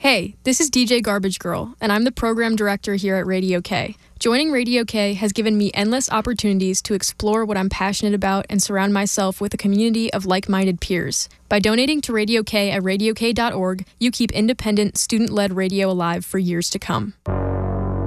Hey, this is DJ Garbage Girl, and I'm the program director here at Radio K. Joining Radio K has given me endless opportunities to explore what I'm passionate about and surround myself with a community of like-minded peers. By donating to Radio K at radiok.org, you keep independent, student-led radio alive for years to come.